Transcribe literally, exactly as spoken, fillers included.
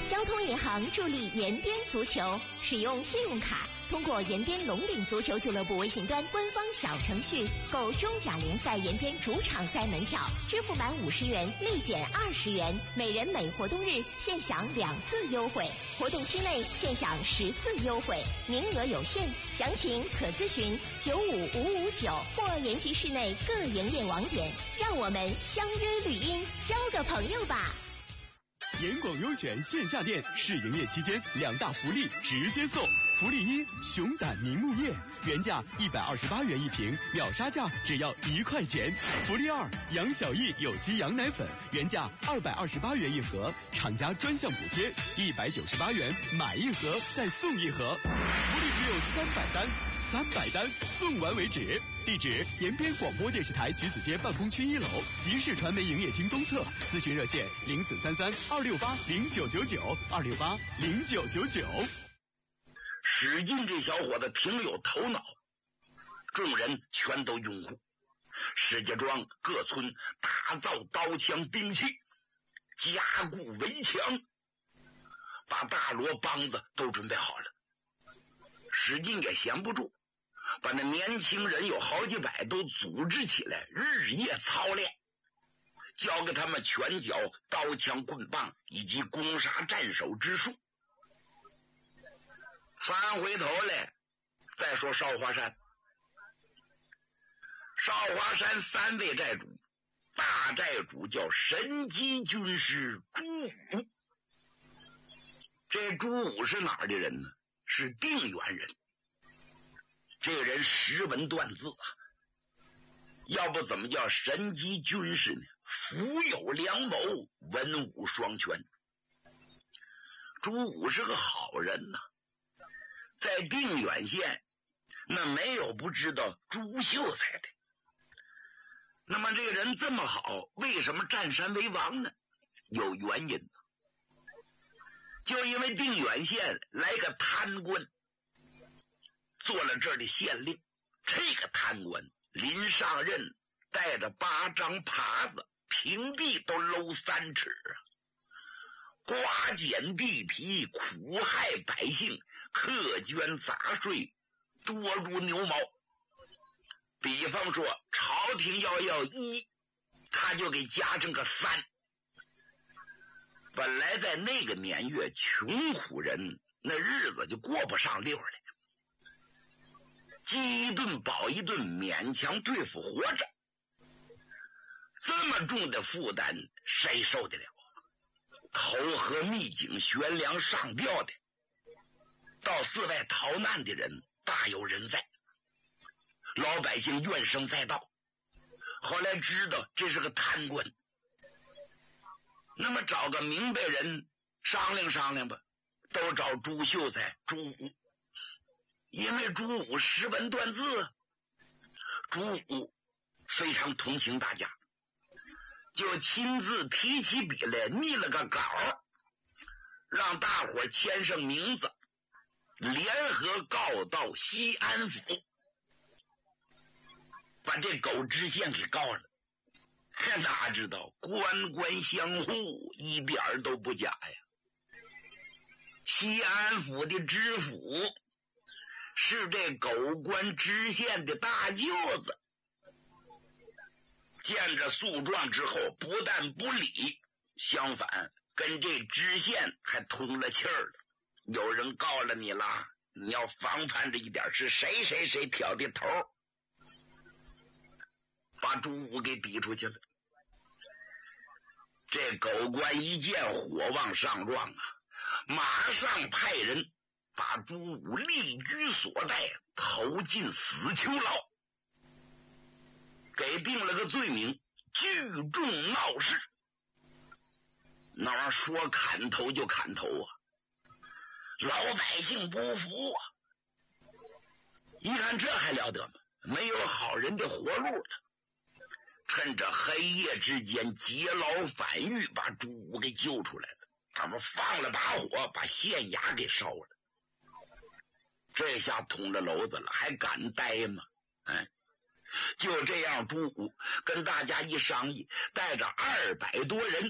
交通银行助力延边足球，使用信用卡，通过延边龙岭足球俱乐部微信端官方小程序购中甲联赛延边主场赛门票，支付满五十元立减二十元，每人每活动日现享两次优惠，活动期内现享十次优惠，名额有限，详情可咨询九五五五九或延吉市内各营业网点。让我们相约绿茵，交个朋友吧。 严广优选线下店试营业期间，两大福利直接送。福利一：熊胆明目叶，原价一百二十八元一瓶，秒杀价只要一块钱。福利二：杨小艺有机羊奶粉，原价二百二十八元一盒，厂家专项补贴一百九十八元，买一盒再送一盒。福利只有三百单，三百单送完为止。地址：延边广播电视台橘子街办公区一楼，集市传媒营业厅东侧。咨询热线：零四三三二六八零九九九二六八零九九九。 史进这小伙子挺有头脑，众人全都拥护。石家庄各村打造刀枪兵器，加固围墙，把大锣梆子都准备好了。史进也闲不住，把那年轻人有好几百都组织起来，日夜操练，教给他们拳脚、刀枪棍棒以及攻杀战守之术。翻回头来再说少华山。少华山三位寨主，大寨主叫神机军师朱武。这朱武是哪儿的人呢？是定远人。这个人识文断字啊，要不怎么叫神机军师呢？福有良谋，文武双全。朱武是个好人呐、啊，在定远县那没有不知道朱秀才的。那么这个人这么好，为什么占山为王呢？有原因。就因为定远县来个贪官，做了这儿的县令。这个贪官临上任带着八张耙子，平地都搂三尺啊，刮减地皮，苦害百姓，苛捐杂税，多如牛毛。比方说朝廷要要一，他就给加上个三。本来在那个年月，穷苦人那日子就过不上溜来，饥一顿饱一顿，勉强对付活着。这么重的负担谁受得了？投河秘井悬梁上吊的，到寺外逃难的人大有人在。老百姓怨声载道，后来知道这是个贪官，那么找个明白人商量商量吧，都找朱秀才朱武。因为朱武识文断字，朱武非常同情大家，就亲自提起笔来拟了个稿，让大伙签上名字，联合告到西安府，把这狗知县给告了。哪知道官官相护，一点都不假呀。西安府的知府是这狗官知县的大舅子，见着诉状之后不但不理，相反跟这知县还通了气儿了。有人告了你啦，你要防范着一点，是谁谁谁挑的头，把朱武给逼出去了。这狗官一见火往上撞啊，马上派人把朱武立居所带，投进死囚牢，给定了个罪名，聚众闹事。那玩意儿说砍头就砍头啊，老百姓不服啊，一看这还了得吗？没有好人的活路了。趁着黑夜之间劫牢反狱，把朱武给救出来了。他们放了把火，把县衙给烧了。这下捅了娄子了，还敢待吗？哎，就这样，朱武跟大家一商议，带着二百多人